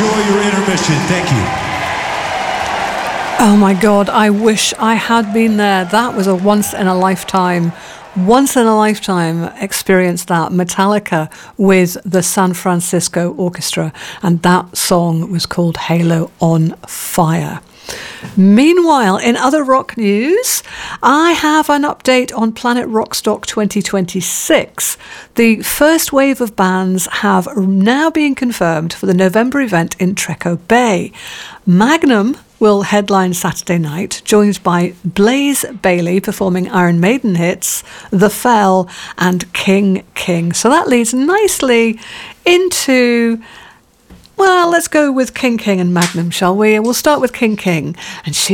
enjoy your intermission. Thank you. Oh my God, I wish I had been there. That was a once in a lifetime experience, that Metallica with the San Francisco Orchestra, and that song was called Halo on Fire. Meanwhile, in other rock news, I have an update on Planet Rockstock 2026. The first wave of bands have now been confirmed for the November event in Treco Bay. Magnum will headline Saturday night, joined by Blaze Bayley performing Iron Maiden hits, The Fell and King King. So that leads nicely into... Well, let's go with King King and Magnum, shall we? We'll start with King King. And she